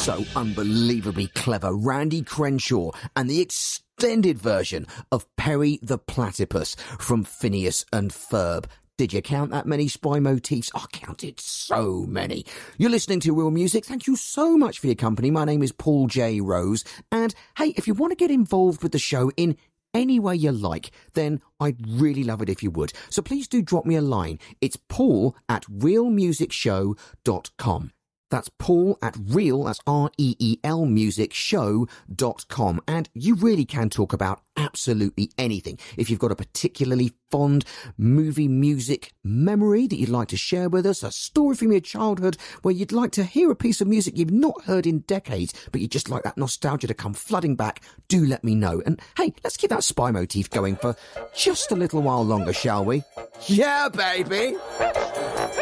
so unbelievably clever, Randy Crenshaw, and the extended version of Perry the Platypus from Phineas and Ferb. Did you count that many spy motifs? I counted so many. You're listening to Real Music. Thank you so much for your company. My name is Paul J. Rose. And hey, if you want to get involved with the show in any way you like, then I'd really love it if you would. So please do drop me a line. It's paul@realmusicshow.com. That's Paul at real, that's REEL musicshow.com. And you really can talk about absolutely anything. If you've got a particularly fond movie music memory that you'd like to share with us, a story from your childhood where you'd like to hear a piece of music you've not heard in decades, but you'd just like that nostalgia to come flooding back, do let me know. And hey, let's keep that spy motif going for just a little while longer, shall we? Yeah, baby!